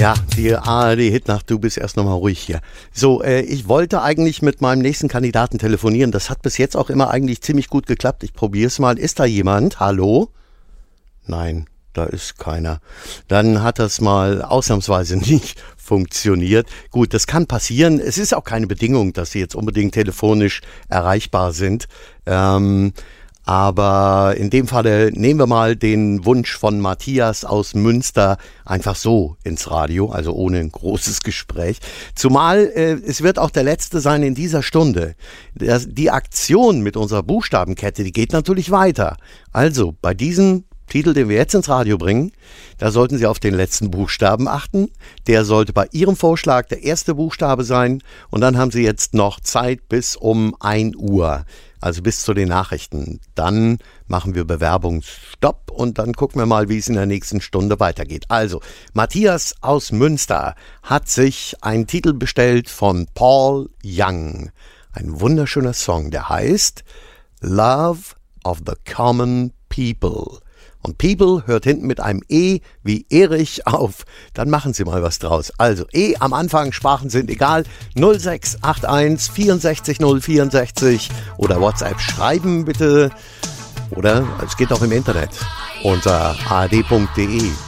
Ja, die ARD-Hitnacht, du bist erst nochmal ruhig hier. So, ich wollte eigentlich mit meinem nächsten Kandidaten telefonieren. Das hat bis jetzt auch immer eigentlich ziemlich gut geklappt. Ich probiere es mal. Ist da jemand? Hallo? Nein, da ist keiner. Dann hat das mal ausnahmsweise nicht funktioniert. Gut, das kann passieren. Es ist auch keine Bedingung, dass Sie jetzt unbedingt telefonisch erreichbar sind. Aber in dem Falle nehmen wir mal den Wunsch von Matthias aus Münster einfach so ins Radio, also ohne ein großes Gespräch. Zumal es wird auch der letzte sein in dieser Stunde. Die Aktion mit unserer Buchstabenkette, die geht natürlich weiter. Also bei diesem Titel, den wir jetzt ins Radio bringen, da sollten Sie auf den letzten Buchstaben achten. Der sollte bei Ihrem Vorschlag der erste Buchstabe sein. Und dann haben Sie jetzt noch Zeit bis um 1 Uhr. Also bis zu den Nachrichten. Dann machen wir Bewerbungsstopp und dann gucken wir mal, wie es in der nächsten Stunde weitergeht. Also, Matthias aus Münster hat sich einen Titel bestellt von Paul Young. Ein wunderschöner Song, der heißt Love of the Common People. Und People hört hinten mit einem E wie Erich auf. Dann machen Sie mal was draus. Also E am Anfang, Sprachen sind egal. 0681 64 064 oder WhatsApp schreiben bitte. Oder es geht auch im Internet unter ard.de.